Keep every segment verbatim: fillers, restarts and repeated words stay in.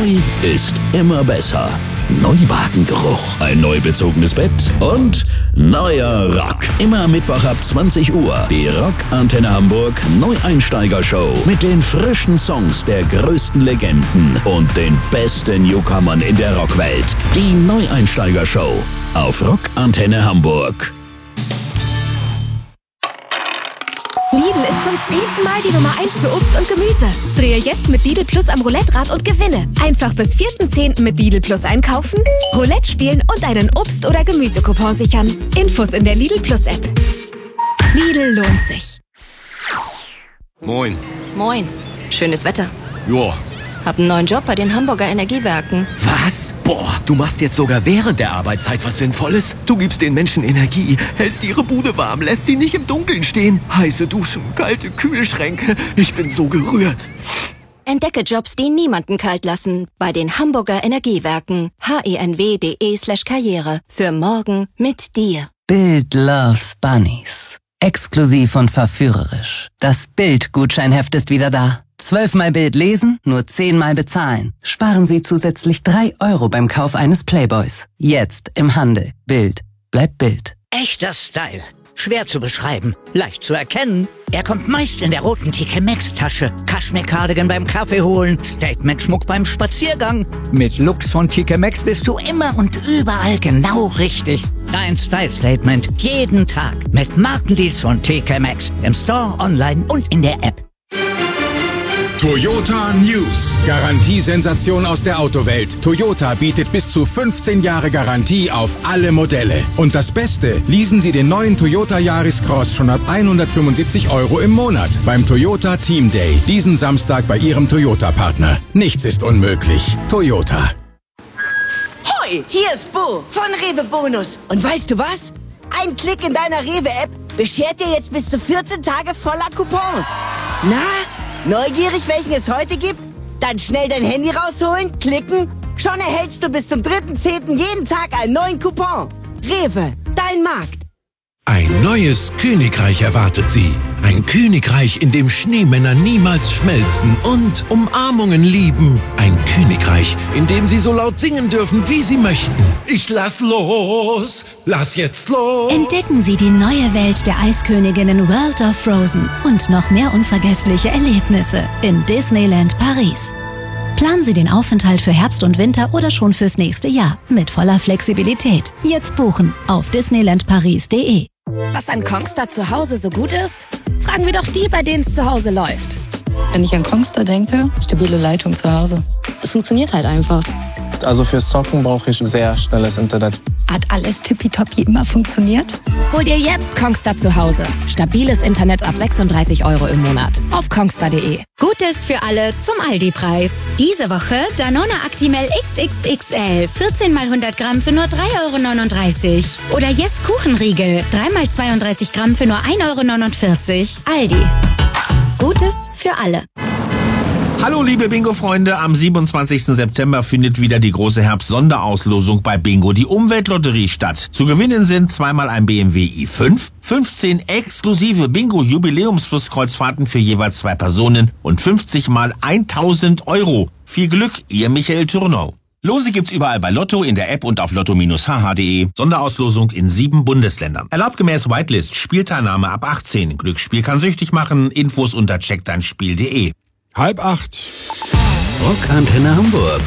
Neu ist immer besser. Neuwagengeruch, ein neu bezogenes Bett und neuer Rock. Immer Mittwoch ab zwanzig Uhr. Die Rock Antenne Hamburg Neueinsteiger-Show mit den frischen Songs der größten Legenden und den besten Newcomern in der Rockwelt. Die Neueinsteiger-Show auf Rock Antenne Hamburg. Lidl ist zum zehnten Mal die Nummer eins für Obst und Gemüse. Drehe jetzt mit Lidl Plus am Roulette-Rad und gewinne. Einfach bis vierten zehnten mit Lidl Plus einkaufen, Roulette spielen und einen Obst- oder Gemüsecoupon sichern. Infos in der Lidl Plus App. Lidl lohnt sich. Moin. Moin. Schönes Wetter. Joa. Hab einen neuen Job bei den Hamburger Energiewerken. Was? Boah, du machst jetzt sogar während der Arbeitszeit was Sinnvolles. Du gibst den Menschen Energie, hältst ihre Bude warm, lässt sie nicht im Dunkeln stehen. Heiße Duschen, kalte Kühlschränke. Ich bin so gerührt. Entdecke Jobs, die niemanden kalt lassen. Bei den Hamburger Energiewerken. henw.de slash karriere. Für morgen mit dir. Bild loves Bunnies. Exklusiv und verführerisch. Das Bild-Gutscheinheft ist wieder da. Zwölfmal Bild lesen, nur zehnmal bezahlen. Sparen Sie zusätzlich drei Euro beim Kauf eines Playboys. Jetzt im Handel. Bild. Bleibt Bild. Echter Style. Schwer zu beschreiben, leicht zu erkennen. Er kommt meist in der roten T K Maxx Tasche. Kaschmir-Cardigan beim Kaffee holen, Statement-Schmuck beim Spaziergang. Mit Looks von T K Maxx bist du immer und überall genau richtig. Dein Style-Statement jeden Tag mit Markendeals von T K Maxx. Im Store, online und in der App. Toyota News. Garantiesensation aus der Autowelt. Toyota bietet bis zu fünfzehn Jahre Garantie auf alle Modelle. Und das Beste, leasen Sie den neuen Toyota Yaris Cross schon ab hundertfünfundsiebzig Euro im Monat beim Toyota Team Day. Diesen Samstag bei Ihrem Toyota-Partner. Nichts ist unmöglich. Toyota. Hoi, hier ist Bo von Rewe Bonus. Und weißt du was? Ein Klick in deiner Rewe-App beschert dir jetzt bis zu vierzehn Tage voller Coupons. Na? Neugierig, welchen es heute gibt? Dann schnell dein Handy rausholen, klicken. Schon erhältst du bis zum dritten zehnten jeden Tag einen neuen Coupon. Rewe, dein Markt. Ein neues Königreich erwartet Sie. Ein Königreich, in dem Schneemänner niemals schmelzen und Umarmungen lieben. Ein Königreich, in dem Sie so laut singen dürfen, wie Sie möchten. Ich lass los, lass jetzt los. Entdecken Sie die neue Welt der Eisköniginnen World of Frozen und noch mehr unvergessliche Erlebnisse in Disneyland Paris. Planen Sie den Aufenthalt für Herbst und Winter oder schon fürs nächste Jahr mit voller Flexibilität. Jetzt buchen auf disneyland paris punkt de. Was an Kongstar zu Hause so gut ist? Fragen wir doch die, bei denen es zu Hause läuft. Wenn ich an Kongstar denke, stabile Leitung zu Hause. Es funktioniert halt einfach. Also fürs Zocken brauche ich sehr schnelles Internet. Hat alles tippitoppi immer funktioniert? Hol dir jetzt Kongstar zu Hause. Stabiles Internet ab sechsunddreißig Euro im Monat. Auf kongstar punkt de. Gutes für alle zum Aldi-Preis. Diese Woche Danone Actimel X X X L. vierzehn mal hundert Gramm für nur drei Euro neununddreißig. Oder Yes Kuchenriegel. drei mal zweiunddreißig Gramm für nur ein Euro neunundvierzig. Aldi. Gutes für alle. Hallo liebe Bingo-Freunde, am siebenundzwanzigsten September findet wieder die große Herbst-Sonderauslosung bei Bingo, die Umweltlotterie, statt. Zu gewinnen sind zweimal ein B M W i fünf, fünfzehn exklusive Bingo-Jubiläumsflusskreuzfahrten für jeweils zwei Personen und fünfzig mal tausend Euro. Viel Glück, Ihr Michael Thürnau. Lose gibt's überall bei Lotto, in der App und auf lotto Bindestrich h h punkt de. Sonderauslosung in sieben Bundesländern. Erlaubt gemäß Whitelist, Spielteilnahme ab achtzehn. Glücksspiel kann süchtig machen. Infos unter check dein spiel punkt de. Halb acht. Rock Antenne Hamburg.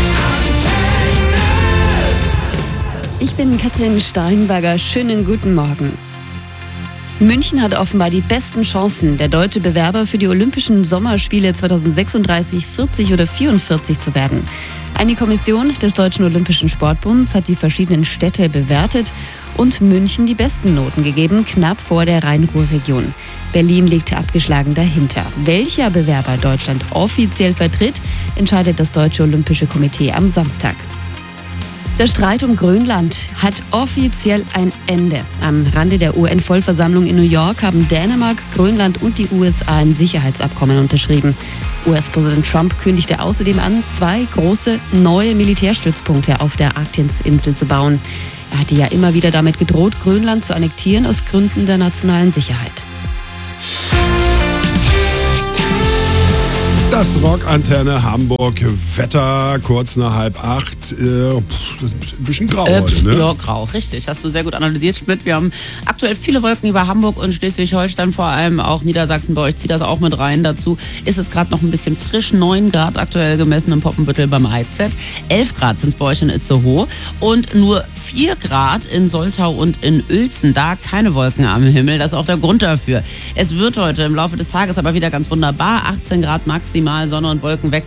Ich bin Katrin Steinberger. Schönen guten Morgen. München hat offenbar die besten Chancen, der deutsche Bewerber für die Olympischen Sommerspiele zweitausendsechsunddreißig, vierzig oder vierundvierzig zu werden. Eine Kommission des Deutschen Olympischen Sportbunds hat die verschiedenen Städte bewertet und München die besten Noten gegeben, knapp vor der Rhein-Ruhr-Region. Berlin liegt abgeschlagen dahinter. Welcher Bewerber Deutschland offiziell vertritt, entscheidet das Deutsche Olympische Komitee am Samstag. Der Streit um Grönland hat offiziell ein Ende. Am Rande der U N-Vollversammlung in New York haben Dänemark, Grönland und die U S A ein Sicherheitsabkommen unterschrieben. U S-Präsident Trump kündigte außerdem an, zwei große neue Militärstützpunkte auf der Arktis-Insel zu bauen. Er hatte ja immer wieder damit gedroht, Grönland zu annektieren aus Gründen der nationalen Sicherheit. Das Rockantenne Hamburg Wetter, kurz nach halb acht. Äh, ein bisschen grau äh, heute, ne? Ja, grau, richtig. Hast du sehr gut analysiert, Schmidt. Wir haben aktuell viele Wolken über Hamburg und Schleswig-Holstein, vor allem auch Niedersachsen. Bei euch zieht das auch mit rein. Dazu ist es gerade noch ein bisschen frisch. neun Grad aktuell gemessen im Poppenbüttel beim I Z. elf Grad sind es bei euch in Itzehoe. Und nur vier Grad in Soltau und in Uelzen. Da keine Wolken am Himmel. Das ist auch der Grund dafür. Es wird heute im Laufe des Tages aber wieder ganz wunderbar. achtzehn Grad maximal, Sonne und Wolken wechseln.